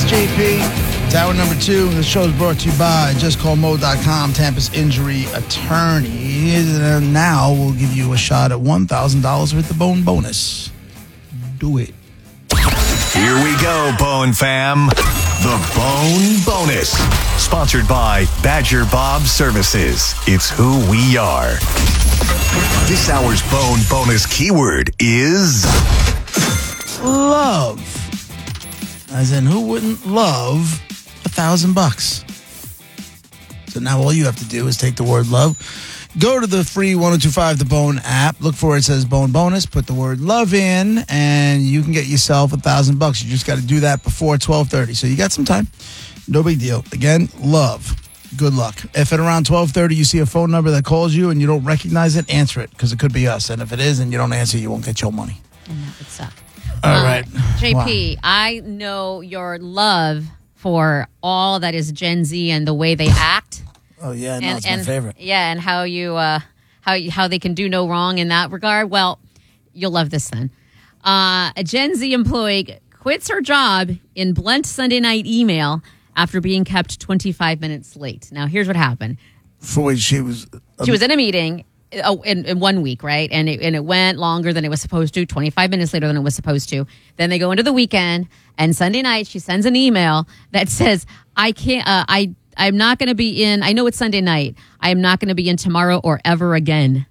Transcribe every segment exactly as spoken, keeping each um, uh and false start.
J P. It's hour number two. The show is brought to you by just call mo dot com, Tampa's injury attorney. And now we'll give you a shot at one thousand dollars with the Bone bonus. Do it. Here we go, Bone fam. The Bone Bonus. Sponsored by Badger Bob Services. It's who we are. This hour's Bone Bonus keyword is... love. As in, who wouldn't love a thousand bucks? So now all you have to do is take the word love, go to the free one oh two five The Bone app, look for where it says Bone Bonus, put the word love in, and you can get yourself a thousand bucks. You just got to do that before twelve thirty. So you got some time. No big deal. Again, love. Good luck. If at around twelve thirty you see a phone number that calls you and you don't recognize it, answer it, because it could be us. And if it is and you don't answer, you won't get your money. And that would suck. All uh, right. J P, wow. I know your love for all that is Gen Z and the way they act. Oh, yeah. No, and, it's and, my favorite. Yeah, and how you uh, how you, how they can do no wrong in that regard. Well, you'll love this then. Uh, a Gen Z employee quits her job in blunt Sunday night email after being kept twenty-five minutes late. Now, here's what happened. For which she was... Um, she was in a meeting... Oh, in, in one week, right? And it, and it went longer than it was supposed to, twenty-five minutes later than it was supposed to. Then they go into the weekend, and Sunday night she sends an email that says, I can't, uh, I, I'm not going to be in, I know it's Sunday night, I am not going to be in tomorrow or ever again.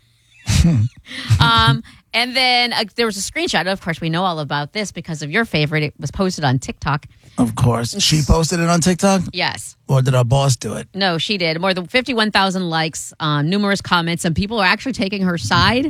um, and then uh, there was a screenshot. Of course, we know all about this because of your favorite. It was posted on TikTok. Of course. She posted it on TikTok? Yes. Or did our boss do it? No, she did. More than fifty-one thousand likes, um, numerous comments, and people are actually taking her side.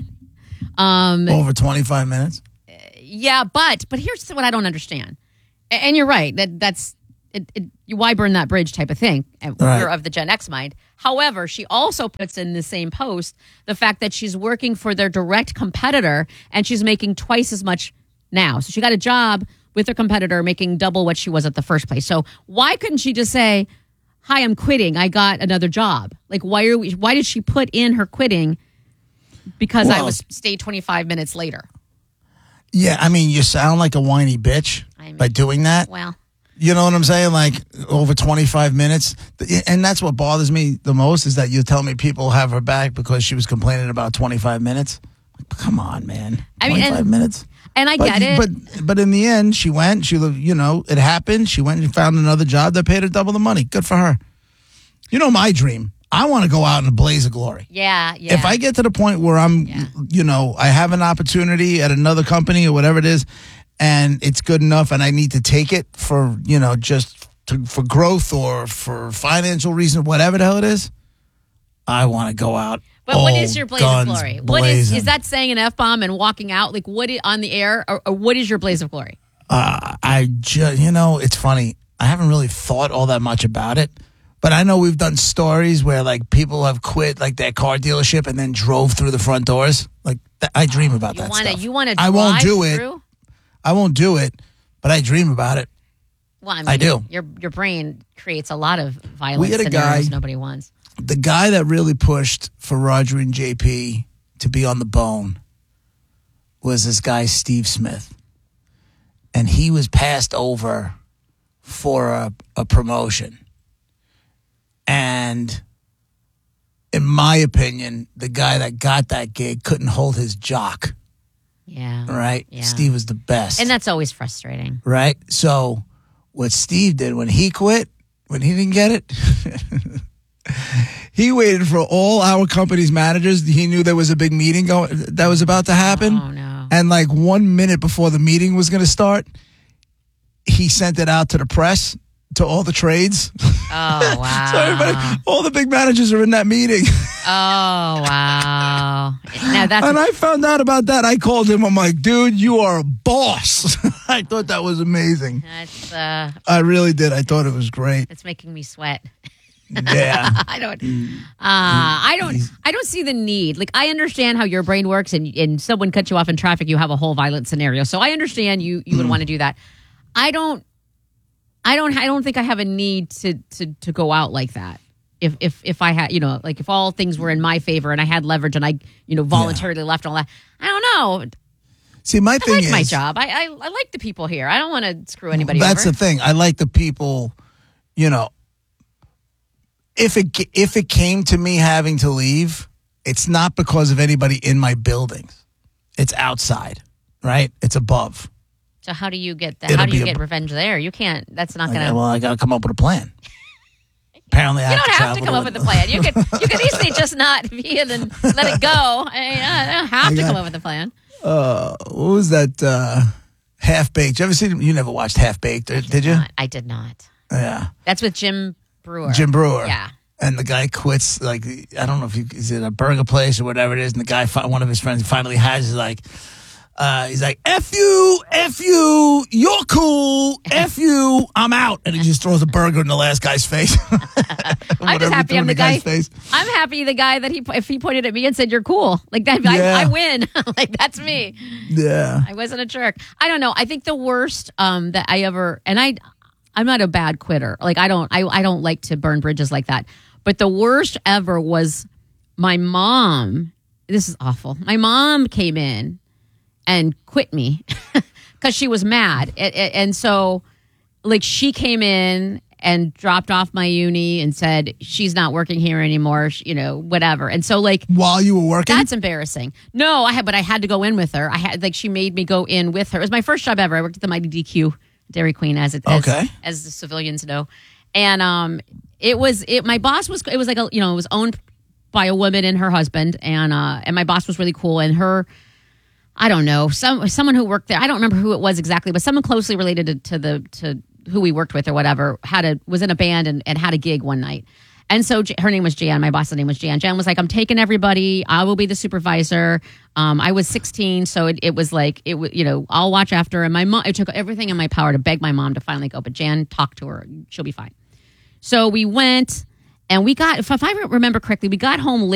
Um, Over twenty-five minutes? Yeah, but but here's what I don't understand. And you're right. That That's, it, it, why burn that bridge type of thing. Right. You're of the Gen X mind. However, she also puts in the same post the fact that she's working for their direct competitor, and she's making twice as much now. So she got a job with her competitor making double what she was at the first place. So why couldn't she just say, hi, I'm quitting. I got another job. Like, why are we, why did she put in her quitting because well, I was stayed twenty-five minutes later? Yeah, I mean, you sound like a whiny bitch I mean, by doing that. Well, you know what I'm saying? Like, over twenty-five minutes. And that's what bothers me the most is that you tell me people have her back because she was complaining about twenty-five minutes. Like, come on, man. I mean, twenty-five and, minutes? And I but, get it. But but in the end, she went. She, you know, it happened. She went and found another job that paid her double the money. Good for her. You know my dream. I want to go out in a blaze of glory. Yeah, yeah. If I get to the point where I'm, yeah. you know, I have an opportunity at another company or whatever it is, and it's good enough and I need to take it for, you know, just to, for growth or for financial reason, whatever the hell it is, I want to go out. But what is your blaze of glory? What is is that saying an F-bomb and walking out? Like, what is, on the air? Or, or what is your blaze of glory? Uh, I just, you know, it's funny. I haven't really thought all that much about it. But I know we've done stories where, like, people have quit, like, their car dealership and then drove through the front doors. Like, th- I dream about you that wanna, stuff. You want to drive I won't do through? it. I won't do it, but I dream about it. Well, I, mean, I do. Your your brain creates a lot of violent we had a scenarios guy, nobody wants. The guy that really pushed for Roger and J P to be on the Bone was this guy, Steve Smith. And he was passed over for a, a promotion. And in my opinion, the guy that got that gig couldn't hold his jock. Yeah. Right? Yeah. Steve was the best. And that's always frustrating. Right? So what Steve did when he quit, when he didn't get it, he waited for all our company's managers. He knew there was a big meeting going that was about to happen. Oh, no. And like one minute before the meeting was going to start, he sent it out to the press, to all the trades. Oh, wow. So everybody, all the big managers are in that meeting. Oh, wow. Now that's and I found out about that. I called him. I'm like, dude, you are a boss. I thought that was amazing. That's, uh, I really did. I thought it was great. It's making me sweat. Yeah. I don't uh I don't I don't see the need. Like, I understand how your brain works, and and someone cuts you off in traffic, you have a whole violent scenario. So I understand you you would mm. want to do that. I don't I don't I don't think I have a need to to to go out like that. If if if I had, you know, like if all things were in my favor and I had leverage and I, you know, voluntarily yeah. left and all that. I don't know. See, my I thing like is my job. I, I I like the people here. I don't want to screw anybody That's over. the thing. I like the people, you know, if it if it came to me having to leave, it's not because of anybody in my buildings. It's outside, right? It's above. So how do you get that? It'll How do you be a- get revenge there? You can't. That's not Okay, going to. well, I got to come up with a plan. Apparently, I You have don't to have to travel come up with a plan. You could you could easily just not be and then let it go. I, mean, I don't have I to got- come up with a plan. Uh, what was that? Uh, Half Baked. You ever seen? You never watched Half Baked, did, did you? Not- I did not. Yeah, That's with Jim Brewer. Jim Brewer. Yeah. And the guy quits. Like, I don't know if he is it a burger place or whatever it is. And the guy, fi- one of his friends, finally has is like. Uh, he's like, F you, F you, you're cool, F you, I'm out. And he just throws a burger in the last guy's face. I'm Whatever just he happy threw I'm in the guy. guy's face. I'm happy the guy that he if he pointed at me and said you're cool like that. Yeah. I, I win. Like that's me. Yeah. I wasn't a jerk. I don't know. I think the worst um, that I ever and I I'm not a bad quitter. Like I don't I I don't like to burn bridges like that. But the worst ever was my mom. This is awful. My mom came in and quit me because she was mad. And, and so, like, she came in and dropped off my uni and said, she's not working here anymore, you know, whatever. And so, like, While you were working? that's embarrassing. No, I had, but I had to go in with her. I had, like, she made me go in with her. It was my first job ever. I worked at the Mighty D Q, Dairy Queen, as it as, Okay. as the civilians know. And um, it was, it. my boss was, it was like, a, you know, it was owned by a woman and her husband. And, uh, and my boss was really cool. And her, I don't know, some someone who worked there. I don't remember who it was exactly, but someone closely related to, to the to who we worked with or whatever had a was in a band and, and had a gig one night. And so J- her name was Jan. My boss's name was Jan. Jan was like, "I'm taking everybody. I will be the supervisor." Um, I was sixteen, so it, it was like it was you know I'll watch after. And my mom, it took everything in my power to beg my mom to finally go. But Jan talked to her; she'll be fine. So we went, and we got. If, if I remember correctly, we got home late.